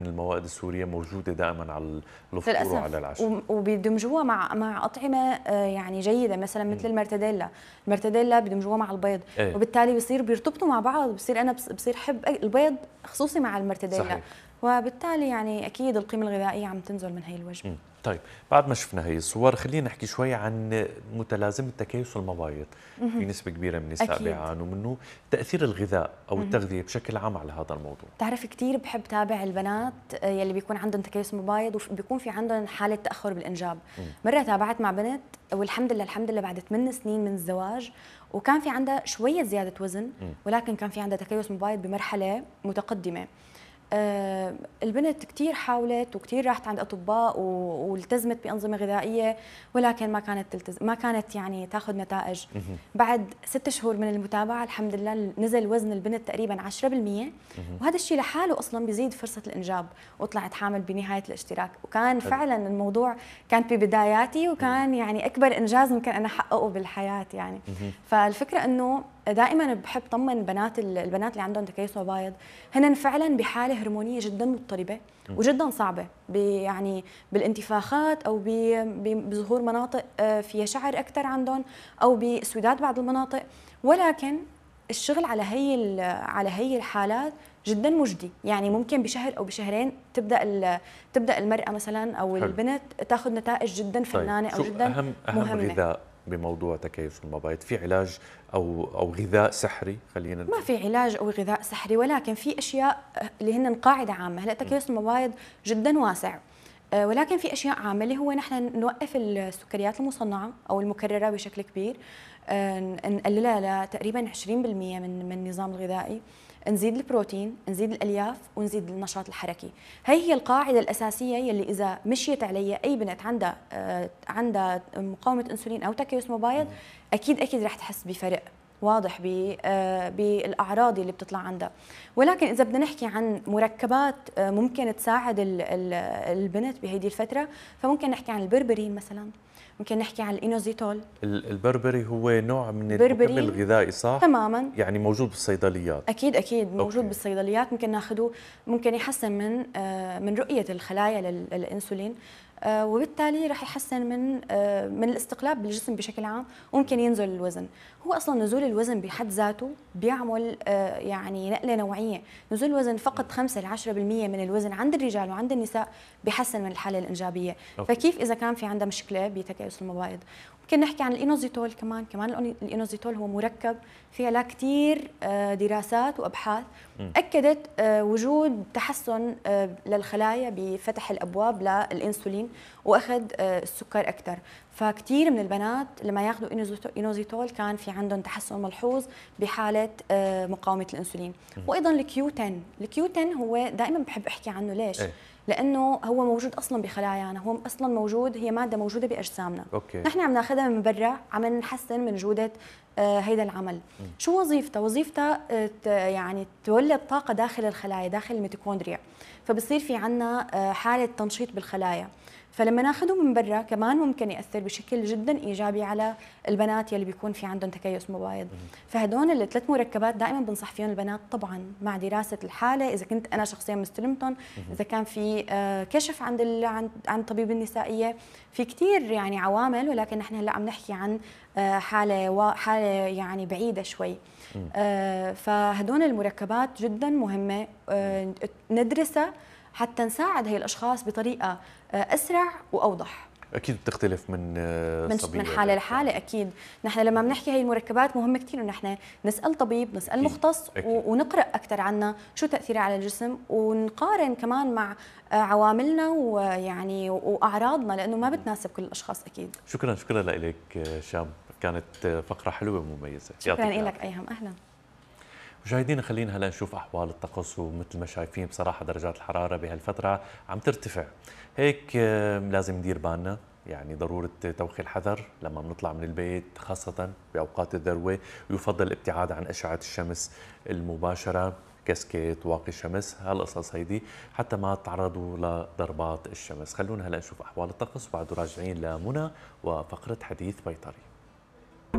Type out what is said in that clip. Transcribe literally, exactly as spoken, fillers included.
المواد السورية موجودة دائما على الفطور للأسف، وعلى العشاء، وبيدمجوها مع مع أطعمة آه، يعني جيدة، مثلا مثل المرتديلا. المرتديلا بيدمجوها مع البيض، ايه وبالتالي بصير بيرتبطوا مع بعض. بصير أنا بص- بصير حب البيض خصوصي مع المرتديلا، صحيح. وبالتالي يعني أكيد القيمة الغذائية عم تنزل من هي الوجبة. مم. طيب بعد ما شفنا هي الصور خلينا نحكي شوي عن متلازمة تكيس المبايض. في نسبة كبيرة من النساء أكيد. بيعانوا منه. تأثير الغذاء أو التغذية بشكل عام على هذا الموضوع. بتعرف كثير بحب تابع البنات آه، يلي بيكون عندهم تكيس مبايض وبيكون في عندهم حالة تأخر بالإنجاب. مم. مرة تابعت مع بنت، والحمد لله الحمد لله بعد ثمان سنين من الزواج، وكان في عندها شوية زيادة وزن، مم. ولكن كان في عندها تكيس مبايض بمرحلة متقدمة. آه، البنت كثير حاولت وكثير راحت عند اطباء و- والتزمت بانظمه غذائيه، ولكن ما كانت تلتزم، ما كانت يعني تاخذ نتائج. مم. بعد ست شهور من المتابعه الحمد لله نزل وزن البنت تقريبا عشرة بالمئة، مم. وهذا الشيء لحاله اصلا بيزيد فرصه الانجاب، وطلعت حامل بنهايه الاشتراك. وكان حلو. فعلا الموضوع كانت ببداياتي، وكان يعني اكبر انجاز ممكن انا احققه بالحياه يعني. مم. فالفكره انه دائما بحب طمن بنات البنات اللي عندهم تكيس مبايض، هن فعلا بحاله هرمونيه جدا مضطربه وجدا صعبه، يعني بالانتفاخات او بظهور مناطق فيها شعر اكثر عندهم، او باسوداد بعض المناطق. ولكن الشغل على هي على هي الحالات جدا مجدي، يعني ممكن بشهر او بشهرين تبدا تبدا المراه مثلا او حلو. البنت تاخذ نتائج جدا فنانه. طيب. او شو جدا أهم أهم مهمه. غذاء بموضوع تكيس المبايض؟ في علاج او او غذاء سحري خلينا ما في علاج او غذاء سحري، ولكن في اشياء اللي هن قاعده عامه. هلا تكيس المبايض جدا واسع، ولكن في اشياء عامه اللي هو نحن نوقف السكريات المصنعه او المكرره بشكل كبير، نقللها لتقريبا عشرين بالمئة من من النظام الغذائي، نزيد البروتين، نزيد الالياف، ونزيد النشاط الحركي. هي هي القاعده الاساسيه يلي اذا مشيت عليها اي بنت عندها عندها مقاومه انسولين او تكيس مبايض اكيد اكيد رح تحس بفرق واضح بالاعراض اللي بتطلع عندها. ولكن اذا بدنا نحكي عن مركبات ممكن تساعد البنت بهيدي الفتره، فممكن نحكي عن البربرين مثلا، ممكن نحكي عن الإينوزيتول. البربري هو نوع من بربرين المكمل الغذائي صح؟ تماما، يعني موجود بالصيدليات. اكيد اكيد موجود أوكي. بالصيدليات. ممكن ناخذه، ممكن يحسن من من رؤيه الخلايا للانسولين، وبالتالي راح يحسن من من الاستقلاب بالجسم بشكل عام، وممكن ينزل الوزن. هو اصلا نزول الوزن بحد ذاته بيعمل يعني نقله نوعيه. نزول الوزن فقط خمسة ل عشرة بالمئة من الوزن عند الرجال وعند النساء بيحسن من الحاله الانجابيه. أوكي. فكيف اذا كان في عندها مشكله بتكيس المبايض؟ ممكن نحكي عن الإينوزيتول كمان. كمان الإينوزيتول هو مركب في عليه كثير دراسات وابحاث اكدت وجود تحسن للخلايا بفتح الابواب للانسولين واخذ السكر اكثر. فكثير من البنات لما ياخذوا إينوزيتول كان في عندهم تحسن ملحوظ بحاله مقاومه الانسولين. وايضا الكيو عشرة. الكيو عشرة هو دائما بحب احكي عنه، ليش؟ ايه؟ لانه هو موجود اصلا بخلايانا، هو اصلا موجود، هي ماده موجوده باجسامنا. أوكي. نحن عم ناخذها من برا، عم نحسن من جوده هيدا العمل. م. شو وظيفتها؟ وظيفتها يعني تولد طاقه داخل الخلايا، داخل الميتوكوندريا، فبصير في عنا حاله تنشيط بالخلايا. فلما ناخذه من برا كمان ممكن ياثر بشكل جدا ايجابي على البنات يلي بيكون في عندهم تكيس مبايض. فهدول الثلاث مركبات دائما بنصح فيهم البنات طبعا مع دراسه الحاله، اذا كنت انا شخصيا مستلمتهم، اذا كان في كشف عند عند عند طبيب النسائيه. في كثير يعني عوامل، ولكن نحن هلا عم نحكي عن حاله حاله يعني بعيده شوي. فهدول المركبات جدا مهمه ندرسها حتى نساعد هي الاشخاص بطريقه اسرع واوضح. اكيد بتختلف من من من حاله لحاله. اكيد نحن لما بنحكي هي المركبات مهمه كثير انه نحن نسال طبيب، نسال أكيد. مختص أكيد. ونقرا اكثر عنها شو تاثيرها على الجسم، ونقارن كمان مع عواملنا ويعني واعراضنا، لانه ما بتناسب كل الاشخاص اكيد. شكرا شكرا لك شام، كانت فقره حلوه ومميزه. شكرا لك ايهم. اهلا مشاهدينا، خلينا هلا نشوف احوال الطقس. ومثل ما شايفين بصراحه درجات الحراره بهالفتره عم ترتفع، هيك لازم ندير بالنا، يعني ضروره توخي الحذر لما بنطلع من البيت خاصه باوقات الذروه، ويفضل الابتعاد عن اشعه الشمس المباشره، كاسكيت، واقي شمس، هالقصص هيدي حتى ما تتعرضوا لضربات الشمس. خلونا هلا نشوف احوال الطقس وبعده راجعين لمنى وفقره حديث بيطري.